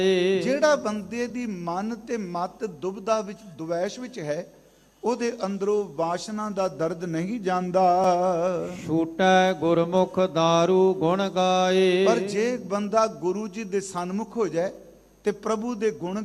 ਜਿਹੜਾ ਬੰਦੇ ਦੀ ਮਨ ਤੇ ਮਤ ਦੁਬਦਾ ਵਿੱਚ ਦੁਵੈਸ਼ ਵਿੱਚ ਹੈ, ਉਹਦੇ ਅੰਦਰੋਂ ਵਾਸ਼ਨਾ ਦਾ ਦਰਦ ਨਹੀਂ ਜਾਂਦਾ। ਛੂਟੈ ਗੁਰਮੁਖ ਦਾਰੂ ਗੁਣ ਗਾਏ। ਪਰ ਜੇ ਬੰਦਾ ਗੁਰੂ ਜੀ ਦੇ ਸਨਮੁਖ ਹੋ ਜਾਏ ਤੇ ਪ੍ਰਭੂ ਦੇ ਗੁਣ